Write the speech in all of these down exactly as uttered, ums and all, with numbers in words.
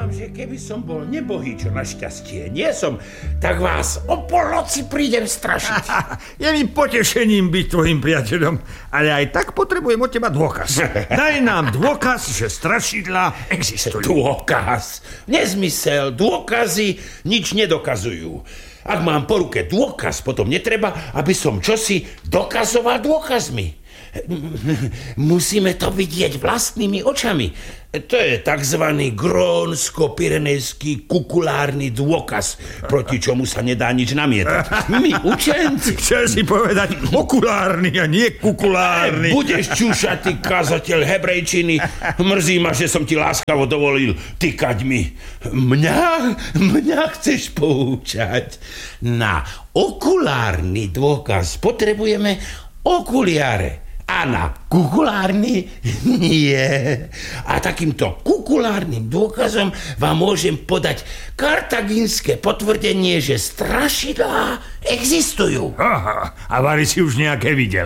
vám, že keby som bol nebohý, čo našťastie nie som, tak vás o polnoci prídem strašiť. Je mi potešením byť tvojim priateľom, ale aj tak potrebujem od teba dôkaz. Daj nám dôkaz, že strašidlá existujú. Dôkaz? Nezmysel. Dôkazy nič nedokazujú. Ak mám po ruke dôkaz, potom netreba, aby som čosi dokazoval dôkazmi. Musíme to vidieť vlastnými očami. To je takzvaný grónsko-pyrenejský kukulárny dôkaz, proti čomu sa nedá nič namietať. My, učenci... Chcel si povedať okulárny a nie kukulárny. Budeš čúšať, ty kazateľ hebrejčiny. Mrzí ma, že som ti láskavo dovolil tykať mi. Mňa? Mňa chceš poučať? Na okulárny dôkaz potrebujeme okuliare. A na kukulárny nie. A takýmto kukulárnym dôkazom vám môžem podať kartagínske potvrdenie, že strašidlá existujú. Aha, a Vary si už nejaké videl.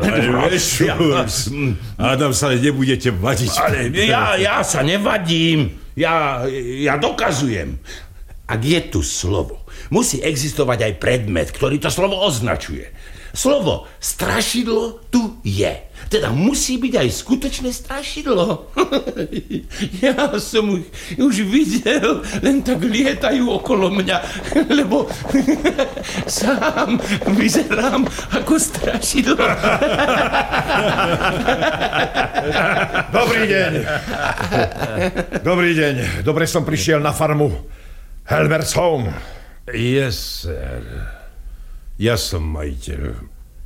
Adam sa nebudete vadiť. Ale ja, ja sa nevadím. Ja, ja dokazujem. Ak je tu slovo, musí existovať aj predmet, ktorý to slovo označuje. Slovo strašidlo tu je. Teda musí byť aj skutočné strašidlo. Ja som ich už videl, len tak lietajú okolo mňa, lebo sám vyzerám ako strašidlo. Dobrý deň. Dobrý deň. Dobre som prišiel na farmu Helmer's Home. Yes, sir. Ja som majiteľ.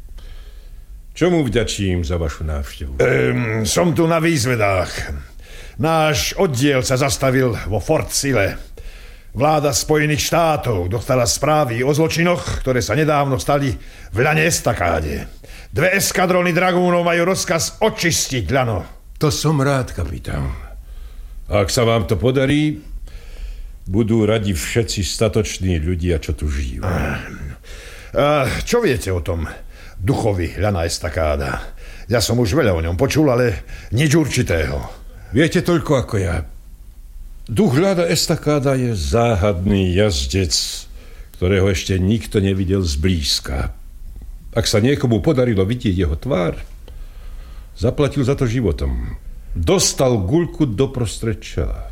Čomu vďačím za vašu návštevu? Um, som tu na výzvedách. Náš oddiel sa zastavil vo Fort Sile. Vláda Spojených štátov dostala správy o zločinoch, ktoré sa nedávno stali v ľane Estakáde. Dve eskadróny dragúnov majú rozkaz očistiť ľano. To som rád, kapitán. A ak sa vám to podarí, budú radi všetci statoční ľudia, čo tu žijú. A čo viete o tom duchovi ľana Estakáda? Ja som už veľa o ňom počul, ale nič určitého. Viete toľko ako ja. Duch ľana Estakáda je záhadný jazdec, ktorého ešte nikto nevidel zblízka. Ak sa niekomu podarilo vidieť jeho tvár, zaplatil za to životom. Dostal guľku doprostred čela.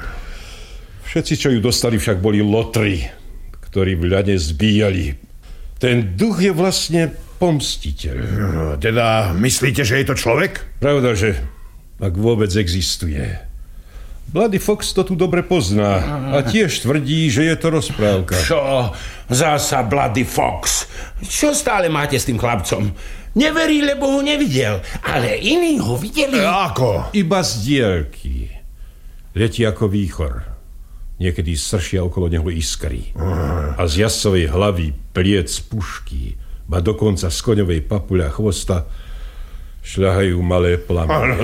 Všetci, čo ju dostali, však boli lotri, ktorí v ľane zbíjali. Ten duch je vlastne pomstiteľ. No, teda myslíte, že je to človek? Pravda, že ak vôbec existuje. Bloody Fox to tu dobre pozná a tiež tvrdí, že je to rozprávka. Čo? Zasa Bloody Fox. Čo stále máte s tým chlapcom? Neverí, lebo ho nevidel, ale iní ho videli. Ako? Iba z diaľky. Letí ako výchor. Niekedy sršia okolo neho iskry. A z jazdcovej hlavy pliec z pušky, ba dokonca z koňovej papule a chvosta šľahajú malé plamene.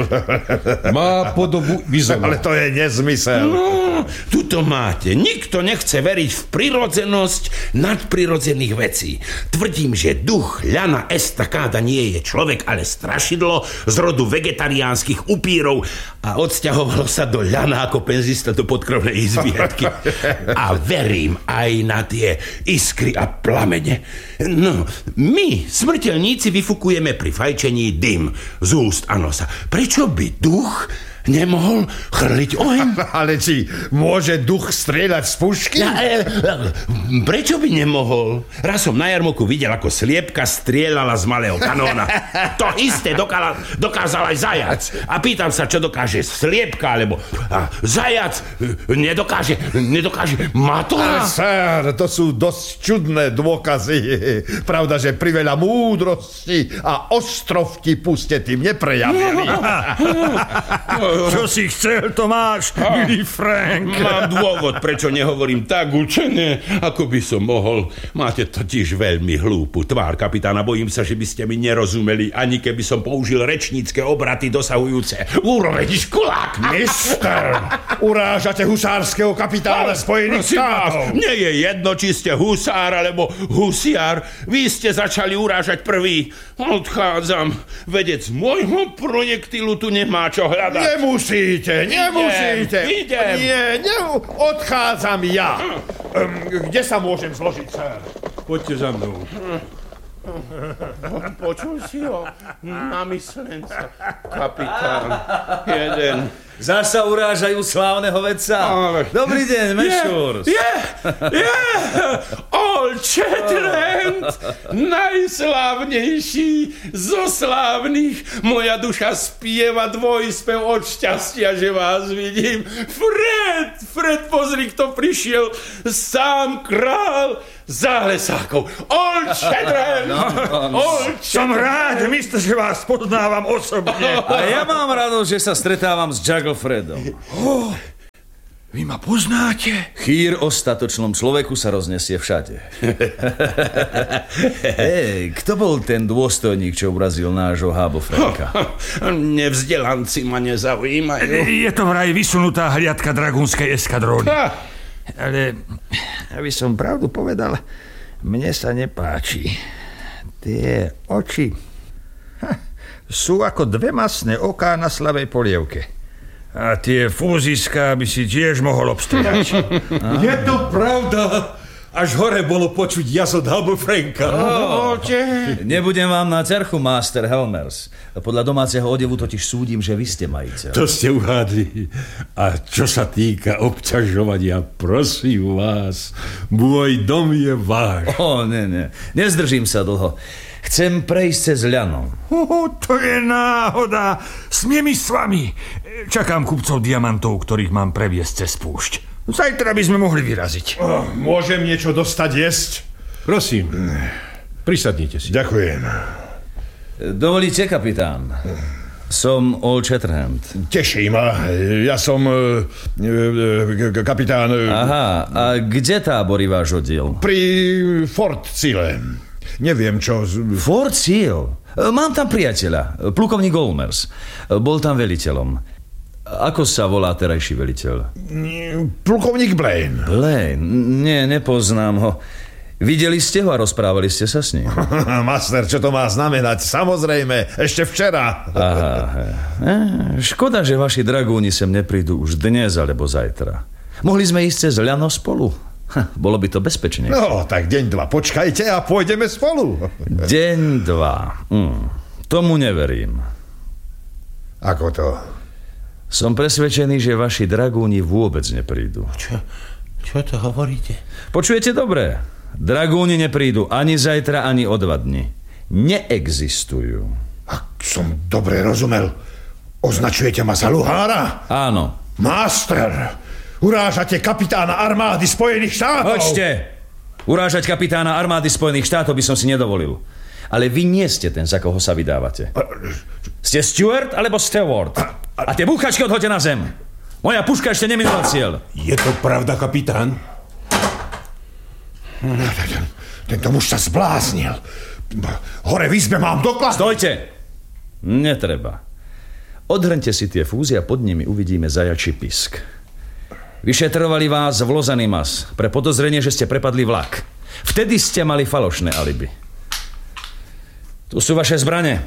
Má podobu bizona. Ale to je nezmysel. No, tuto máte. Nikto nechce veriť v prirodzenosť nadprirodzených vecí. Tvrdím, že duch ľana Estakáda nie je človek, ale strašidlo z rodu vegetariánskych upírov a odsťahovalo sa do ľana ako penzista do podkrovnej izbietky. A verím aj na tie iskry a plamene. No, my, smrteľníci, vyfukujeme pri fajčení dym z úst a nosa. Prečo by duch nemohol chrliť oheň? Ale či môže duch strieľať z pušky? Ja, e, prečo by nemohol? Raz som na jarmoku videl, ako sliepka strieľala z malého kanóna. To isté dokala, dokázal aj zajac. A pýtam sa, čo dokáže sliepka, alebo a, zajac nedokáže, nedokáže matola. Sir, to sú dosť čudné dôkazy. Pravda, že priveľa múdrosti a ostrovti puste tým neprejavili. Čo si chcel, Tomáš, milý Frank? Mám dôvod, prečo nehovorím tak učene, ako by som mohol. Máte totiž veľmi hlúpu tvár, kapitána. Bojím sa, že by ste mi nerozumeli, ani keby som použil rečnícke obraty dosahujúce úroveň škulák. Mister, urážate husárskeho kapitána Spojených štátov. Nie je jedno, či ste husár alebo husiár. Vy ste začali urážať prvý. Odchádzam. Vedec môjho projektilu tu nemá čo hľadať. Nemusíte, nemusíte. Idem, idem. Nie, ne, odchádzam ja. Um, kde sa môžem zložiť, sir? Poďte za mnou. Počul si ho? Namyslenca, kapitán. Jeden. Zasa urážajú slávneho vedca. Dobrý deň, Mešurs. Je, je, Old Shatterhand, najslávnejší zo slávnych. Moja duša spieva dvojspev od šťastia, že vás vidím. Fred, Fred, pozri, kto prišiel. Sám král zálesákov. Old Shatterhand. Old Som rád, mister, že vás poznávam osobne. A ja mám radosť, že sa stretávam s Jugglefredom. Oh, vy ma poznáte? Chýr o statočnom človeku sa roznesie všade. Hej, kto bol ten dôstojník, čo urazil nášho Hábo Franka? Nevzdelanci ma nezaujímajú. Je to vraj vysunutá hliadka dragúnskej eskadróny. Ale, aby som pravdu povedal, mne sa nepáči. Tie oči ha, sú ako dve masné oká na slavej polievke. A tie fúziská by si tiež mohol obstrihať. Je to pravda. Až hore bolo počuť jazot Hábo Franka. Nebudem vám na cerchu, Master Helmers. Podľa domáceho odevu totiž súdim, že vy ste majiteľ. To ste uhádli. A čo sa týka obťažovania, prosím vás, môj dom je váš. Ó, ne, ne. Nezdržím sa dlho. Chcem prejsť cez ľano. Oh, to je náhoda. Smiem ísť s vami. Čakám kupcov diamantov, ktorých mám previesť cez púšť. Zajtra by sme mohli vyraziť. Oh, môžem niečo dostať jesť? Prosím, prisadnite si. Ďakujem. Dovolíte, kapitán? Som Old Shatterhand. Teší ma. Ja som uh, uh, kapitán... Uh, Aha, a kde táborí váš oddiel? Pri Fort Cile. Neviem, čo... Z... Fort Seal? Mám tam priateľa, plukovník Olmers. Bol tam veliteľom. Ako sa volá terajší veliteľ? Plukovník Blaine. Blaine? Nie, nepoznám ho. Videli ste ho a rozprávali ste sa s ním? Master, čo to má znamenať? Samozrejme, ešte včera. Aha, e, škoda, že vaši dragúni sem neprídu už dnes alebo zajtra. Mohli sme ísť cez ľano spolu. Ha, bolo by to bezpečnejšie. No, tak deň, dva počkajte a pôjdeme spolu. Deň, dva. Hm, tomu neverím. Ako to? Som presvedčený, že vaši dragúni vôbec neprídu. Čo, čo to hovoríte? Počujete dobre? Dragúni neprídu ani zajtra, ani o dva dni. Neexistujú. Ak som dobre rozumel, označujete ma za luhára? Áno. Master, urážate kapitána armády Spojených štátov. Poďte! Urážať kapitána armády Spojených štátov by som si nedovolil. Ale vy nie ste ten, za koho sa vydávate. Ste Stewart alebo Stewart? A tie búchačky odhoďte na zem. Moja puška ešte neminula cieľ. Je to pravda, kapitán? Tento muž sa zbláznil. Hore v izbe mám doklad. Stojte! Netreba. Odhrňte si tie fúzy a pod nimi uvidíme zajačí pisk. Vyšetrovali vás vlozaný mas pre podozrenie, že ste prepadli vlak. Vtedy ste mali falošné alibi. Tu sú vaše zbrane.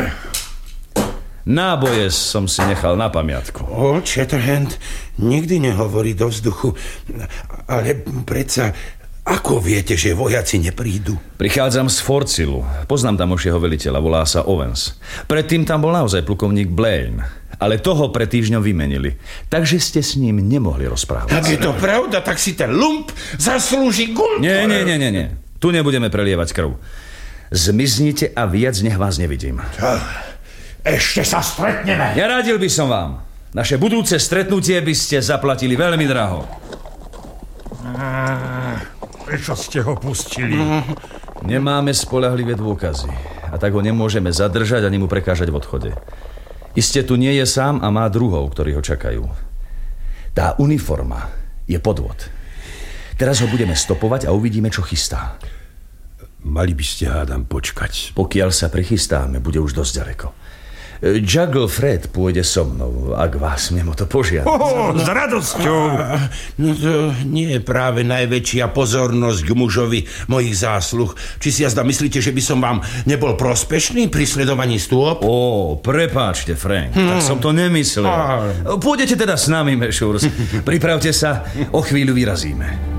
Náboje som si nechal na pamiatku. Old Shatterhand nikdy nehovorí do vzduchu, ale predsa, ako viete, že vojaci neprídu? Prichádzam z Forcilu. Poznám tamošieho veliteľa, volá sa Owens. Predtým tam bol naozaj plukovník Blaine, ale toho pred týždňom vymenili. Takže ste s ním nemohli rozprávať. Tak je to pravda, tak si ten lump zaslúži gul. Nie, nie, nie, nie, nie. Tu nebudeme prelievať krv. Zmiznite a viac nech vás nevidím. Ešte sa stretneme. Neradil by som vám. Naše budúce stretnutie by ste zaplatili veľmi draho. Prečo ste ho pustili? Nemáme spoľahlivé dôkazy a tak ho nemôžeme zadržať ani mu prekážať v odchode. Iste tu nie je sám a má druhov, ktorí ho čakajú. Tá uniforma je podvod. Teraz ho budeme stopovať a uvidíme, čo chystá. Mali by ste, hádam, počkať. Pokiaľ sa prichystáme, bude už dosť ďaleko. Juggle Fred pôjde so mnou, ak vás mimo to požiada. Oh, s radosťou. No to nie je práve najväčšia pozornosť k mužovi mojich zásluh. Či si jazda myslíte, že by som vám nebol prospešný pri sledovaní stôp? Ó, prepáčte, Frank, hmm. tak som to nemyslel. Ah. Pôjdete teda s nami, Mešurs. Pripravte sa, o chvíľu vyrazíme.